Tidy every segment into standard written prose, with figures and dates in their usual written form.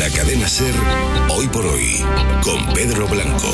la cadena SER, Hoy por Hoy, con Pedro Blanco.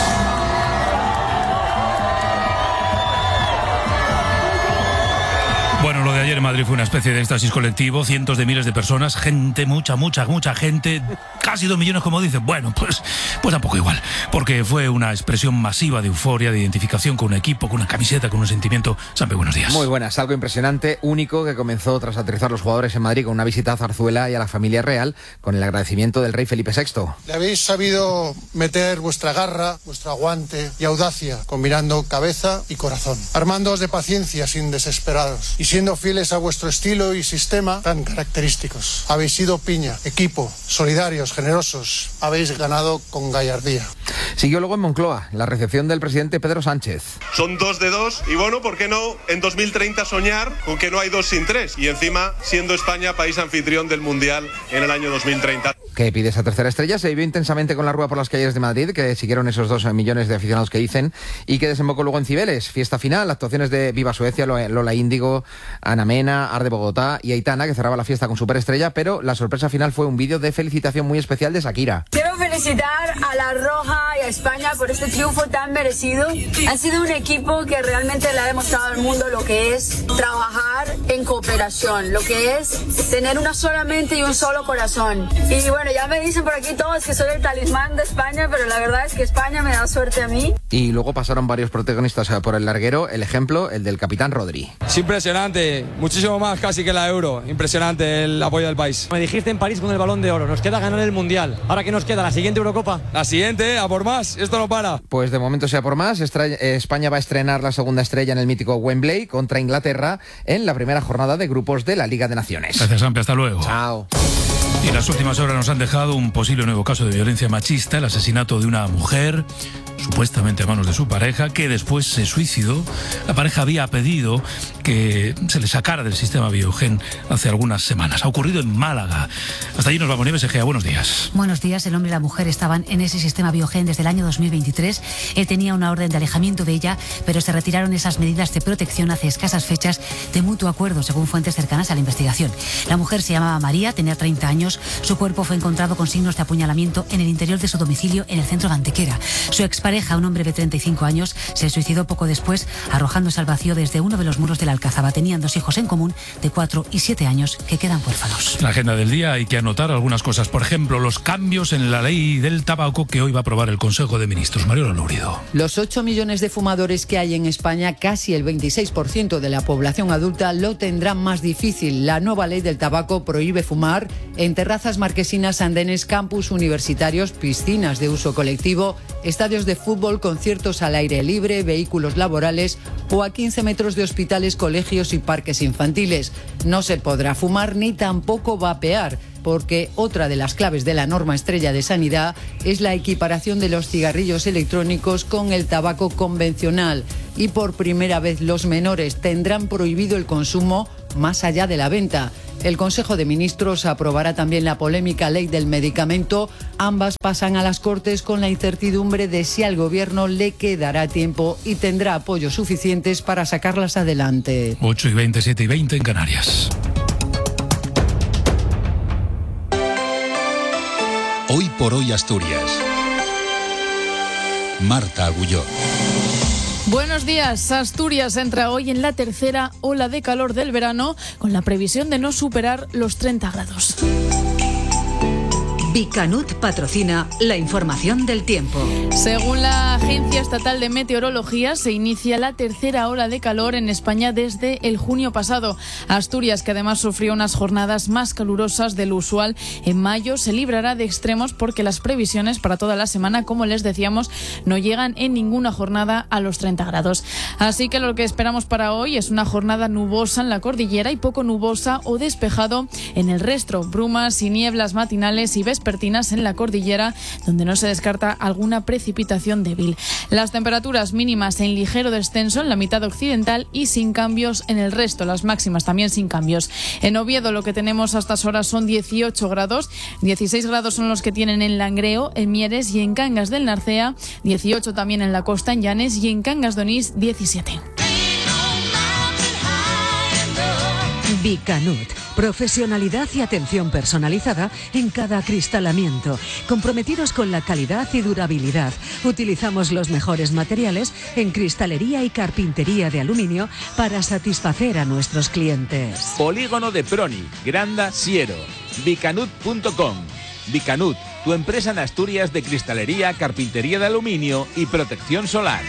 Bueno, lo de ayer en Madrid fue una especie de éxtasis colectivo, cientos de miles de personas, gente, mucha gente, casi 2 millones como dicen. Bueno, pues tampoco igual, porque fue una expresión masiva de euforia, de identificación con un equipo, con una camiseta, con un sentimiento. Sampe, buenos días. Muy buenas, algo impresionante, único, que comenzó tras aterrizar los jugadores en Madrid con una visita a Zarzuela y a la familia real, con el agradecimiento del rey Felipe VI. Le habéis sabido meter vuestra garra, vuestro aguante y audacia, combinando cabeza y corazón, armándoos de paciencia sin desesperaros y siendo fieles a vuestro estilo y sistema tan característicos. Habéis sido piña, equipo, solidarios, generosos. Habéis ganado con gallardía. Siguió luego en Moncloa la recepción del presidente Pedro Sánchez. Son 2 de 2 y bueno, ¿por qué no en 2030 soñar con que no hay 2 sin 3? Y encima siendo España país anfitrión del Mundial en el año 2030. Que pide esa tercera estrella, se vivió intensamente con la rúa por las calles de Madrid, que siguieron esos 2 millones de aficionados que dicen, y que desembocó luego en Cibeles. Fiesta final, actuaciones de Viva Suecia, Lola Índigo, Ana Mena, Arde Bogotá y Aitana, que cerraba la fiesta con Superestrella, pero la sorpresa final fue un vídeo de felicitación muy especial de Shakira. Quiero felicitar a La Roja y a España por este triunfo tan merecido. Han sido un equipo que realmente le ha demostrado al mundo lo que es trabajar en cooperación, lo que es tener una sola mente y un solo corazón. Y bueno, ya me dicen por aquí todos que soy el talismán de España, pero la verdad es que España me da suerte a mí. Y luego pasaron varios protagonistas por el larguero, el ejemplo, el del capitán Rodri. Es impresionante, muchísimo más casi que la Euro, impresionante el apoyo del país. Me dijiste en París con el Balón de Oro, nos queda ganar el Mundial. ¿Ahora qué nos queda? ¿La siguiente Eurocopa? La siguiente, a por más, esto no para. Pues de momento sea por más, España va a estrenar la segunda estrella en el mítico Wembley contra Inglaterra en la primera jornada de grupos de la Liga de Naciones. Gracias, Sampe, hasta luego. Chao. Y en las últimas horas nos han dejado un posible nuevo caso de violencia machista, el asesinato de una mujer, supuestamente a manos de su pareja, que después se suicidó. La pareja había pedido que se le sacara del sistema Biogen hace algunas semanas. Ha ocurrido en Málaga. Hasta allí nos vamos, Nieves Egea. Buenos días. Buenos días. El hombre y la mujer estaban en ese sistema Biogen desde el año 2023. Él tenía una orden de alejamiento de ella, pero se retiraron esas medidas de protección hace escasas fechas de mutuo acuerdo, según fuentes cercanas a la investigación. La mujer se llamaba María, tenía 30 años. Su cuerpo fue encontrado con signos de apuñalamiento en el interior de su domicilio en el centro de Antequera. Su expareja, un hombre de 35 años, se suicidó poco después, arrojándose al vacío desde uno de los muros de la Alcazaba. Tenían 2 hijos en común de 4 y 7 años que quedan huérfanos. En la agenda del día hay que anotar algunas cosas. Por ejemplo, los cambios en la ley del tabaco que hoy va a aprobar el Consejo de Ministros. Mariola Lourido. Los 8 millones de fumadores que hay en España, casi el 26% de la población adulta, lo tendrán más difícil. La nueva ley del tabaco prohíbe fumar en terrazas marquesinas, andenes, campus universitarios, piscinas de uso colectivo, estadios de fútbol, conciertos al aire libre, vehículos laborales o a 15 metros de hospitales, colegios y parques infantiles. No se podrá fumar ni tampoco vapear, porque otra de las claves de la norma estrella de sanidad es la equiparación de los cigarrillos electrónicos con el tabaco convencional. Y por primera vez los menores tendrán prohibido el consumo más allá de la venta. El Consejo de Ministros aprobará también la polémica ley del medicamento. Ambas pasan a las Cortes con la incertidumbre de si al Gobierno le quedará tiempo y tendrá apoyos suficientes para sacarlas adelante. 8:20, 7:20 en Canarias. Hoy por hoy Asturias. Marta Agulló. Buenos días. Asturias entra hoy en la tercera ola de calor del verano, con la previsión de no superar los 30 grados. Bicanut patrocina la información del tiempo. Según la Agencia Estatal de Meteorología, se inicia la tercera ola de calor en España desde el junio pasado. Asturias, que además sufrió unas jornadas más calurosas de lo usual en mayo, se librará de extremos porque las previsiones para toda la semana, como les decíamos, no llegan en ninguna jornada a los 30 grados. Así que lo que esperamos para hoy es una jornada nubosa en la cordillera y poco nubosa o despejado en el resto. Brumas y nieblas matinales y vespertinas en la cordillera, donde no se descarta alguna precipitación débil. Las temperaturas mínimas en ligero descenso en la mitad occidental y sin cambios en el resto, las máximas también sin cambios. En Oviedo lo que tenemos a estas horas son 18 grados, 16 grados son los que tienen en Langreo, en Mieres y en Cangas del Narcea, 18 también en la costa, en Llanes, y en Cangas de Onís 17. Bicanut Profesionalidad y atención personalizada en cada acristalamiento. Comprometidos con la calidad y durabilidad. Utilizamos los mejores materiales en cristalería y carpintería de aluminio para satisfacer a nuestros clientes. Polígono de Proni, Granda, Siero. Vicanut.com. Vicanut, tu empresa en Asturias de cristalería, carpintería de aluminio y protección solar.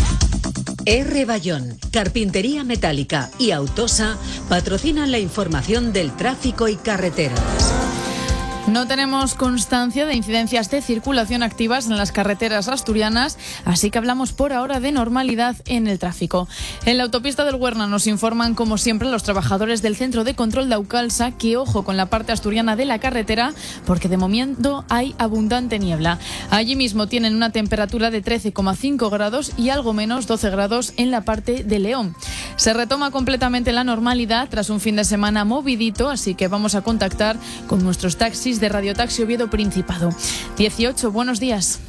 R. Bayón, Carpintería Metálica y Autosa patrocinan la información del tráfico y carreteras. No tenemos constancia de incidencias de circulación activas en las carreteras asturianas, así que hablamos por ahora de normalidad en el tráfico. En la autopista del Huerna nos informan, como siempre, los trabajadores del Centro de Control de Aucalsa que ojo con la parte asturiana de la carretera, porque de momento hay abundante niebla. Allí mismo tienen una temperatura de 13,5 grados y algo menos 12 grados en la parte de León. Se retoma completamente la normalidad tras un fin de semana movidito, así que vamos a contactar con nuestros taxis de Radio Taxi Oviedo Principado. 18, buenos días.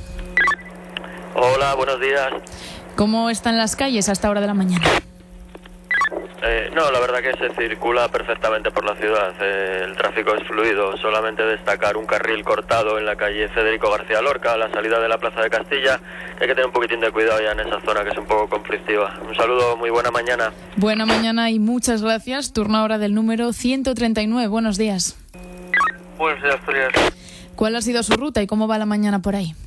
Hola, buenos días. ¿Cómo están las calles a esta hora de la mañana? No, la verdad que se circula perfectamente por la ciudad. El tráfico es fluido. Solamente destacar un carril cortado en la calle Federico García Lorca, a la salida de la Plaza de Castilla. Hay que tener un poquitín de cuidado ya en esa zona, que es un poco conflictiva. Un saludo, muy buena mañana. Buena mañana y muchas gracias. Turno ahora del número 139. Buenos días. Buenos días, Asturias. ¿Cuál ha sido su ruta y cómo va la mañana por ahí?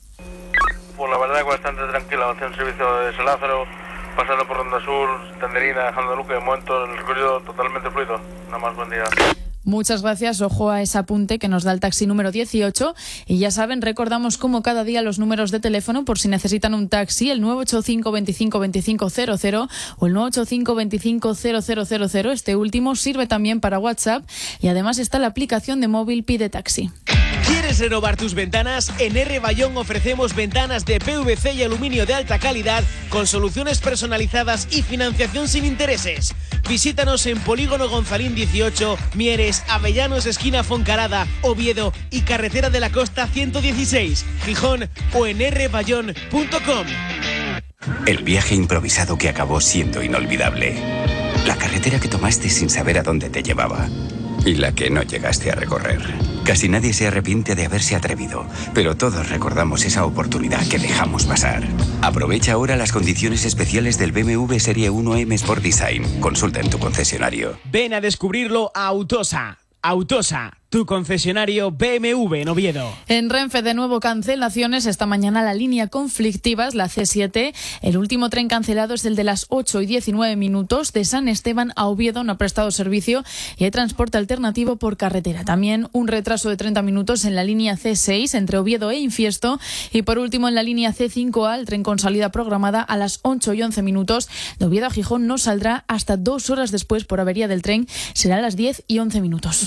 Pues la verdad que bastante tranquila. Hacia el servicio de San Lázaro, pasando por Ronda Sur, Tenderina, dejando Luque, de momento el recorrido totalmente fluido. Nada más, buen día. Muchas gracias, ojo a ese apunte que nos da el taxi número 18 y ya saben, recordamos como cada día los números de teléfono por si necesitan un taxi, el 985 25 25 00 o el 985 25 0000. Este último sirve también para WhatsApp y además está la aplicación de móvil Pide Taxi. ¿Quieres renovar tus ventanas? En R. Bayón ofrecemos ventanas de PVC y aluminio de alta calidad con soluciones personalizadas y financiación sin intereses. Visítanos en Polígono Gonzalín 18, Mieres, Avellanos, esquina Foncarada, Oviedo y Carretera de la Costa 116, Gijón o en rbayón.com. El viaje improvisado que acabó siendo inolvidable. La carretera que tomaste sin saber a dónde te llevaba. Y la que no llegaste a recorrer. Casi nadie se arrepiente de haberse atrevido, pero todos recordamos esa oportunidad que dejamos pasar. Aprovecha ahora las condiciones especiales del BMW Serie 1M Sport Design. Consulta en tu concesionario. Ven a descubrirlo a Autosa. Autosa, tu concesionario BMW en Oviedo. En Renfe, de nuevo cancelaciones. Esta mañana la línea conflictiva es la C7. El último tren cancelado es el de las 8 y 19 minutos de San Esteban a Oviedo. No ha prestado servicio y hay transporte alternativo por carretera. También un retraso de 30 minutos en la línea C6 entre Oviedo e Infiesto. Y por último en la línea C5A, el tren con salida programada a las 8 y 11 minutos de Oviedo a Gijón no saldrá hasta 2 horas después por avería del tren. Será a las 10 y 11 minutos.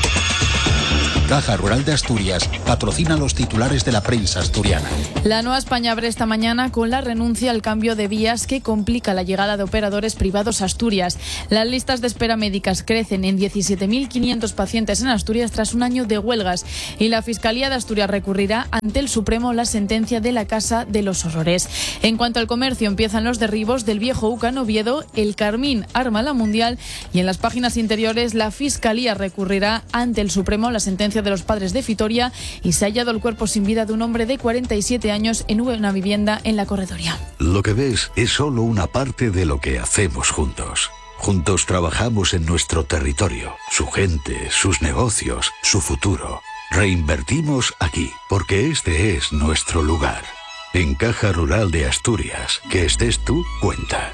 Caja Rural de Asturias patrocina los titulares de la prensa asturiana. La Nueva España abre esta mañana con la renuncia al cambio de vías que complica la llegada de operadores privados a Asturias. Las listas de espera médicas crecen en 17.500 pacientes en Asturias tras un año de huelgas y la Fiscalía de Asturias recurrirá ante el Supremo la sentencia de la Casa de los Horrores. En cuanto al comercio, empiezan los derribos del viejo UCA en Oviedo, el Carmín arma la Mundial y en las páginas interiores la Fiscalía recurrirá ante el Supremo la sentencia de los padres de Fitoria y se ha hallado el cuerpo sin vida de un hombre de 47 años en una vivienda en La Corredoria. Lo que ves es solo una parte de lo que hacemos juntos. Juntos trabajamos en nuestro territorio, su gente, sus negocios, su futuro. Reinvertimos aquí, porque este es nuestro lugar. En Caja Rural de Asturias, que estés tú, cuenta.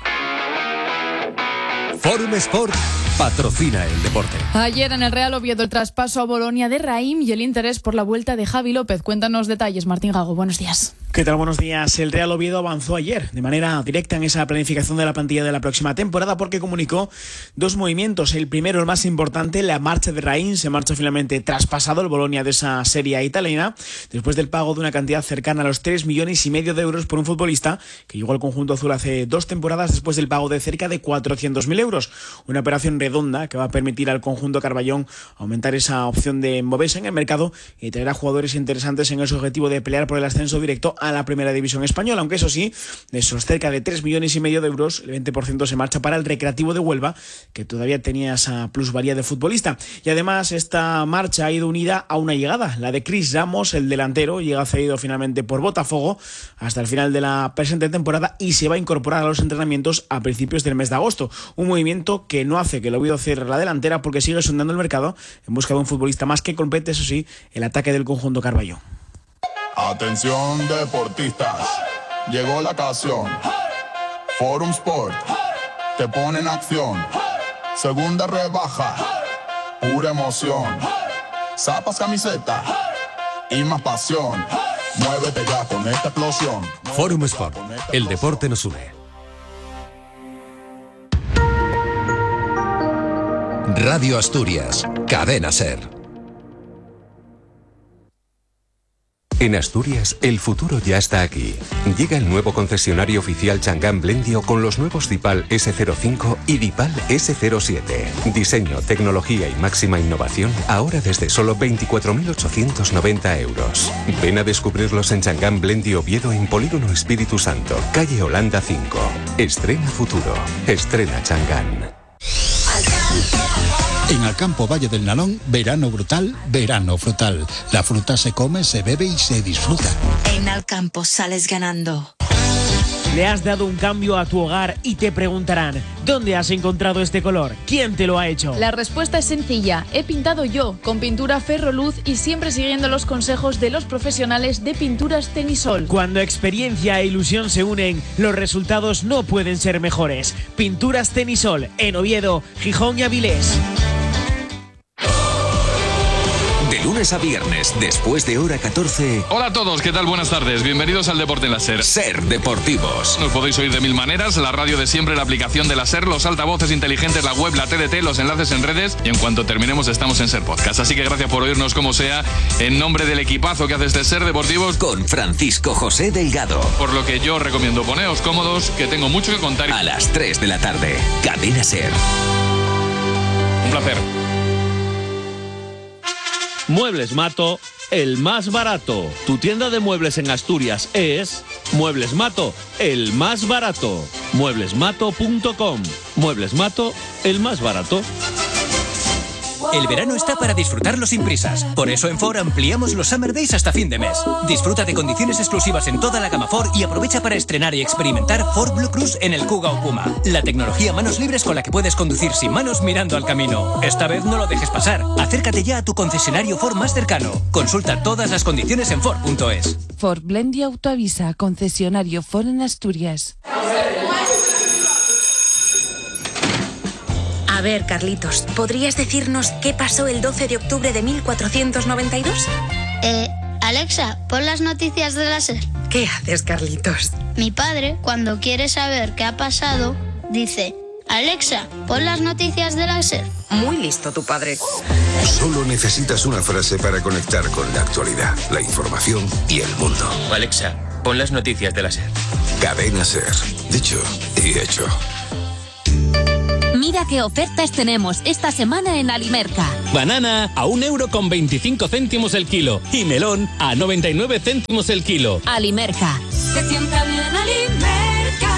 Forum Sport patrocina el deporte. Ayer en el Real Oviedo el traspaso a Bolonia de Raim y el interés por la vuelta de Javi López. Cuéntanos detalles, Martín Gago. Buenos días. ¿Qué tal? Buenos días. El Real Oviedo avanzó ayer de manera directa en esa planificación de la plantilla de la próxima temporada porque comunicó dos movimientos. El primero, el más importante, la marcha de Raim. Se marchó finalmente traspasado el Bolonia de esa Serie italiana después del pago de una cantidad cercana a los 3,5 millones de euros por un futbolista que llegó al conjunto azul hace 2 temporadas después del pago de cerca de 400.000 euros. Una operación redonda que va a permitir al conjunto Carballón aumentar esa opción de moverse en el mercado y traer a jugadores interesantes en ese objetivo de pelear por el ascenso directo a la primera división española, aunque eso sí, de esos cerca de 3,5 millones de euros, el 20% se marcha para el Recreativo de Huelva, que todavía tenía esa plusvalía de futbolista. Y además esta marcha ha ido unida a una llegada, la de Chris Ramos, el delantero, llega cedido finalmente por Botafogo hasta el final de la presente temporada y se va a incorporar a los entrenamientos a principios del mes de agosto. Un movimiento que no hace que el Oviedo cierre la delantera porque sigue sondando el mercado en busca de un futbolista más que complete, eso sí, el ataque del conjunto Carballón. Atención deportistas, llegó la ocasión. Forum Sport te pone en acción. Segunda rebaja, pura emoción. Zapas, camiseta y más pasión. Muévete ya con esta explosión. Forum Sport, el deporte nos une. Radio Asturias, Cadena SER. En Asturias, el futuro ya está aquí. Llega el nuevo concesionario oficial Changán Blendio con los nuevos Dipal S05 y Dipal S07. Diseño, tecnología y máxima innovación, ahora desde solo 24.890 euros. Ven a descubrirlos en Changán Blendio Oviedo en Polígono Espíritu Santo, calle Holanda 5. Estrena futuro. Estrena Changán. En Alcampo Valle del Nalón, verano brutal, verano frutal. La fruta se come, se bebe y se disfruta. En Alcampo sales ganando. Le has dado un cambio a tu hogar y te preguntarán, ¿dónde has encontrado este color? ¿Quién te lo ha hecho? La respuesta es sencilla, he pintado yo, con pintura Ferroluz y siempre siguiendo los consejos de los profesionales de Pinturas Tenisol. Cuando experiencia e ilusión se unen, los resultados no pueden ser mejores. Pinturas Tenisol, en Oviedo, Gijón y Avilés. De lunes a viernes, después de hora 14. Hola a todos, ¿qué tal? Buenas tardes. Bienvenidos al Deporte en la SER. SER Deportivos. Nos podéis oír de mil maneras, la radio de siempre, la aplicación de la SER, los altavoces inteligentes, la web, la TDT, los enlaces en redes y en cuanto terminemos estamos en SER Podcast. Así que gracias por oírnos como sea, en nombre del equipazo que hace este SER Deportivos. Con Francisco José Delgado. Por lo que yo recomiendo poneos cómodos, que tengo mucho que contar. A las 3 de la tarde, Cadena SER. Un placer. Muebles Mato, el más barato. Tu tienda de muebles en Asturias es Muebles Mato, el más barato. Mueblesmato.com. Muebles Mato, el más barato. El verano está para disfrutarlo sin prisas. Por eso en Ford ampliamos los Summer Days hasta fin de mes. Disfruta de condiciones exclusivas en toda la gama Ford y aprovecha para estrenar y experimentar Ford Blue Cruise en el Kuga o Puma. La tecnología manos libres con la que puedes conducir sin manos mirando al camino. Esta vez no lo dejes pasar. Acércate ya a tu concesionario Ford más cercano. Consulta todas las condiciones en Ford.es. Ford Blendy Autoavisa, concesionario Ford en Asturias. A ver, Carlitos, ¿podrías decirnos qué pasó el 12 de octubre de 1492? Alexa, pon las noticias de la SER. ¿Qué haces, Carlitos? Mi padre, cuando quiere saber qué ha pasado, dice: Alexa, pon las noticias de la SER. Muy listo tu padre. Solo necesitas una frase para conectar con la actualidad, la información y el mundo. Alexa, pon las noticias de la SER. Cadena SER. Dicho y hecho. Mira qué ofertas tenemos esta semana en Alimerca. Banana a 1,25 € el kilo y melón a 99 céntimos el kilo. Alimerca. Se sienta bien Alimerca.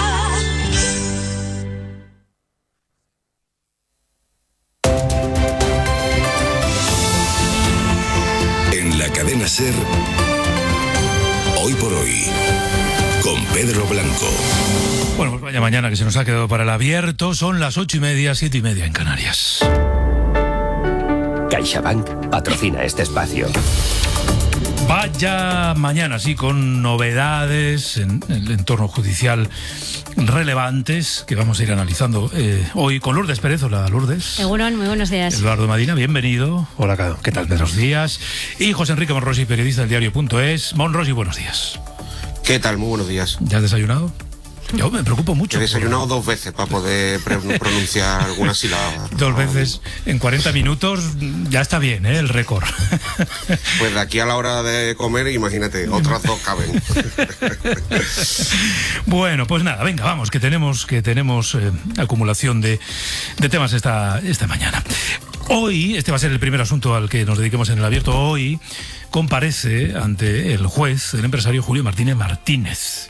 En la cadena SER, hoy por hoy, con Pedro Blanco. Bueno, pues vaya mañana que se nos ha quedado para el abierto. Son las 8:30, 7:30 en Canarias. CaixaBank patrocina este espacio. Vaya mañana, sí, con novedades en el entorno judicial relevantes que vamos a ir analizando hoy con Lourdes Pérez. Hola, Lourdes. Egunon, muy buenos días. Eduardo Madina, bienvenido. Hola, ¿qué tal? Buenos días. Y José Enrique Monrosi, periodista del diario.es. Monrosi, buenos días. ¿Qué tal? Muy buenos días. ¿Ya has desayunado? Yo me preocupo mucho. He desayunado 2 veces para poder pronunciar alguna sílaba. 2 veces en 40 minutos ya está bien, el récord. Pues de aquí a la hora de comer, imagínate, otras 2 caben. Bueno, pues nada, venga, vamos, que tenemos acumulación de temas esta mañana. Hoy, este va a ser el primer asunto al que nos dediquemos en el abierto. Hoy comparece ante el juez el empresario Julio Martínez Martínez,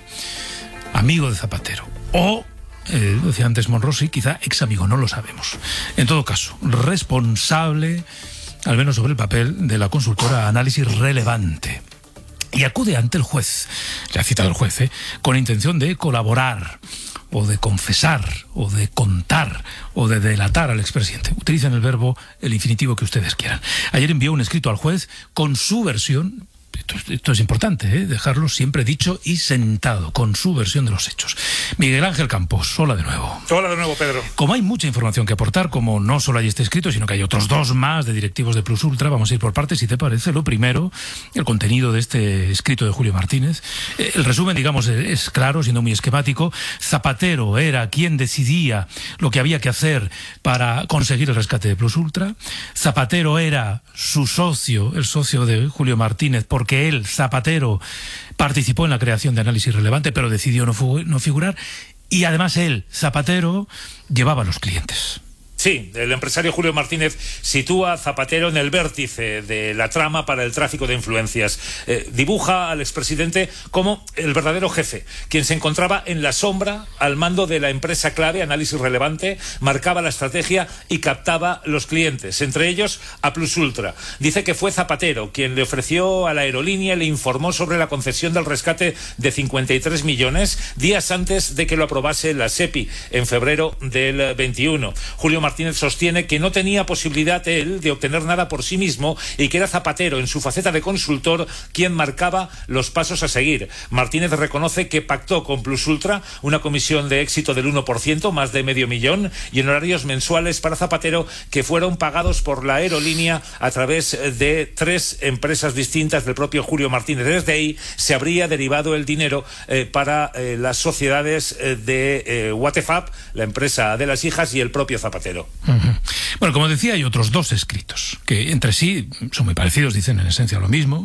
amigo de Zapatero, o, decía antes Monrosi, quizá ex amigo, no lo sabemos. En todo caso, responsable, al menos sobre el papel, de la consultora Análisis Relevante. Y acude ante el juez, le ha citado el juez, con intención de colaborar, o de confesar, o de contar, o de delatar al expresidente. Utilicen el verbo, el infinitivo que ustedes quieran. Ayer envió un escrito al juez con su versión. Esto es importante, dejarlo siempre dicho y sentado, con su versión de los hechos. Miguel Ángel Campos, hola de nuevo. Hola de nuevo, Pedro. Como hay mucha información que aportar, como no solo hay este escrito, sino que hay otros 2 más de directivos de Plus Ultra, vamos a ir por partes, si te parece. Lo primero, el contenido de este escrito de Julio Martínez. El resumen, digamos, es claro, siendo muy esquemático. Zapatero era quien decidía lo que había que hacer para conseguir el rescate de Plus Ultra. Zapatero era su socio, el socio de Julio Martínez, porque él, Zapatero, participó en la creación de Análisis Relevante, pero decidió no figurar. Y además él, Zapatero, llevaba a los clientes. Sí, el empresario Julio Martínez sitúa a Zapatero en el vértice de la trama para el tráfico de influencias. Dibuja al expresidente como el verdadero jefe, quien se encontraba en la sombra al mando de la empresa clave, Análisis Relevante, marcaba la estrategia y captaba los clientes, entre ellos a Plus Ultra. Dice que fue Zapatero quien le ofreció a la aerolínea y le informó sobre la concesión del rescate de 53 millones días antes de que lo aprobase la SEPI en febrero del 21. Julio Martínez sostiene que no tenía posibilidad él de obtener nada por sí mismo y que era Zapatero, en su faceta de consultor, quien marcaba los pasos a seguir. Martínez reconoce que pactó con Plus Ultra una comisión de éxito del 1%, más de $500,000, y en horarios mensuales para Zapatero que fueron pagados por la aerolínea a través de 3 empresas distintas del propio Julio Martínez. Desde ahí se habría derivado el dinero para las sociedades de Watefab, la empresa de las hijas, y el propio Zapatero. Bueno, como decía, hay otros 2 escritos que entre sí son muy parecidos, dicen en esencia lo mismo.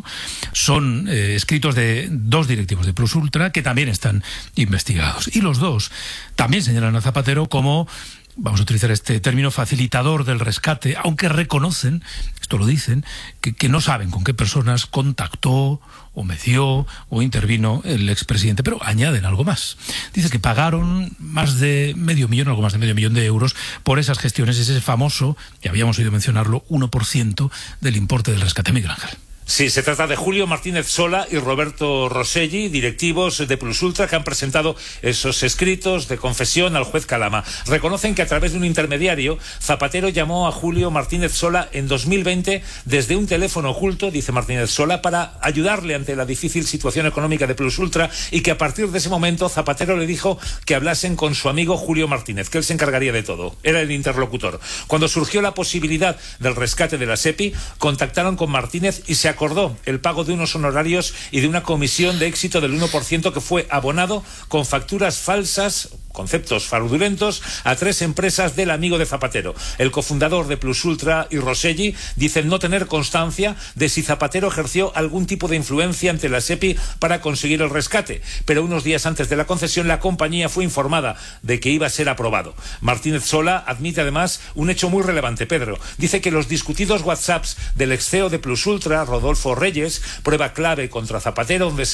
Son escritos de 2 directivos de Plus Ultra que también están investigados. Y los 2 también señalan a Zapatero como, vamos a utilizar este término, facilitador del rescate, aunque reconocen, esto lo dicen, que no saben con qué personas contactó o medió o intervino el expresidente, pero añaden algo más. Dice que pagaron más de $500,000, algo más de $500,000 de euros por esas gestiones, ese famoso, ya habíamos oído mencionarlo, 1% del importe del rescate. Miguel Ángel. Sí, se trata de Julio Martínez Sola y Roberto Rosselli, directivos de Plus Ultra, que han presentado esos escritos de confesión al juez Calama. Reconocen que a través de un intermediario, Zapatero llamó a Julio Martínez Sola en 2020 desde un teléfono oculto, dice Martínez Sola, para ayudarle ante la difícil situación económica de Plus Ultra, y que a partir de ese momento Zapatero le dijo que hablasen con su amigo Julio Martínez, que él se encargaría de todo. Era el interlocutor. Cuando surgió la posibilidad del rescate de la SEPI, contactaron con Martínez y se acordó el pago de unos honorarios y de una comisión de éxito del 1% que fue abonado con facturas falsas, conceptos fraudulentos, a 3 empresas del amigo de Zapatero. El cofundador de Plus Ultra y Rosselli dicen no tener constancia de si Zapatero ejerció algún tipo de influencia ante la SEPI para conseguir el rescate, pero unos días antes de la concesión la compañía fue informada de que iba a ser aprobado. Martínez Sola admite además un hecho muy relevante, Pedro. Dice que los discutidos WhatsApps del ex CEO de Plus Ultra, Rodolfo Reyes, prueba clave contra Zapatero, donde